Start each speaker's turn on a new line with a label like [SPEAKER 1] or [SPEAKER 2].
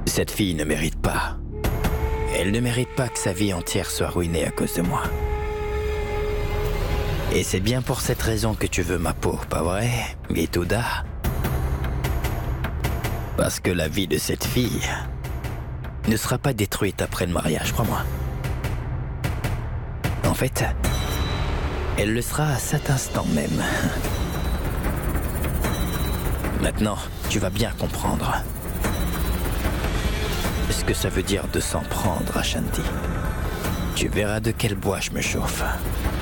[SPEAKER 1] Cette fille ne mérite pas. Elle ne mérite pas que sa vie entière soit ruinée à cause de moi. Et c'est bien pour cette raison que tu veux ma peau, pas vrai, Mitouda? Parce que la vie de cette fille ne sera pas détruite après le mariage, crois-moi. En fait, elle le sera à cet instant même. Maintenant, tu vas bien comprendre ce que ça veut dire de s'en prendre à Shanti. Tu verras de quel bois je me chauffe.